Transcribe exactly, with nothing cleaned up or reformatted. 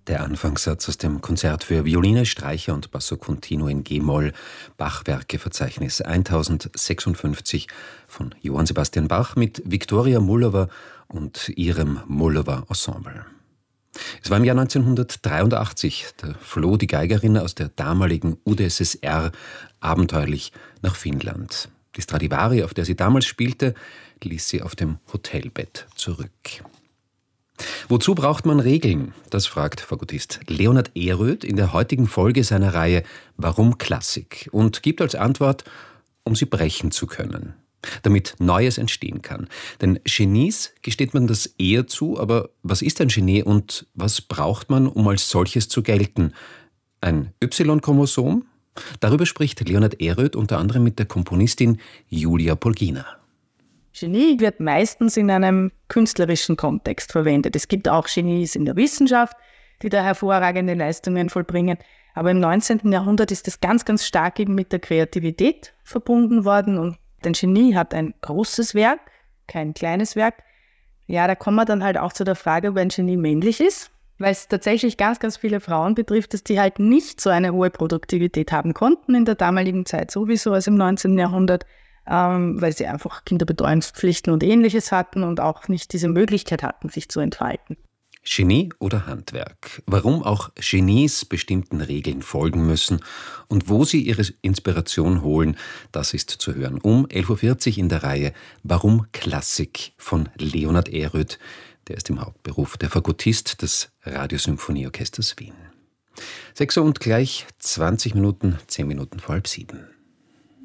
Der Anfangssatz aus dem Konzert für Violine, Streicher und Basso Continuo in G-Moll, Bach-Werke-Verzeichnis tausendsechsundfünfzig von Johann Sebastian Bach mit Viktoria Mullova und ihrem Mullova Ensemble. Es war im Jahr neunzehnhundertdreiundachtzig, da floh die Geigerin aus der damaligen U d S S R abenteuerlich nach Finnland. Die Stradivari, auf der sie damals spielte, ließ sie auf dem Hotelbett zurück. Wozu braucht man Regeln? Das fragt Fagottist Leonhard Ehröth in der heutigen Folge seiner Reihe Warum Klassik? Und gibt als Antwort, um sie brechen zu können, damit Neues entstehen kann. Denn Genies gesteht man das eher zu, aber was ist ein Genie und was braucht man, um als solches zu gelten? Ein Y-Chromosom? Darüber spricht Leonhard Ehröth unter anderem mit der Komponistin Julia Polgina. Genie wird meistens in einem künstlerischen Kontext verwendet. Es gibt auch Genies in der Wissenschaft, die da hervorragende Leistungen vollbringen. Aber im neunzehnten Jahrhundert ist das ganz, ganz stark eben mit der Kreativität verbunden worden. Und ein Genie hat ein großes Werk, kein kleines Werk. Ja, da kommen wir dann halt auch zu der Frage, ob ein Genie männlich ist, weil es tatsächlich ganz, ganz viele Frauen betrifft, dass die halt nicht so eine hohe Produktivität haben konnten in der damaligen Zeit, sowieso als im neunzehnten Jahrhundert. Ähm, weil sie einfach Kinderbetreuungspflichten und Ähnliches hatten und auch nicht diese Möglichkeit hatten, sich zu entfalten. Genie oder Handwerk? Warum auch Genies bestimmten Regeln folgen müssen und wo sie ihre Inspiration holen, das ist zu hören. Um elf Uhr vierzig in der Reihe Warum Klassik von Leonhard Ehröth. Der ist im Hauptberuf der Fagottist des Radiosymphonieorchesters Wien. sechs Uhr und gleich zwanzig Minuten, zehn Minuten vor halb sieben.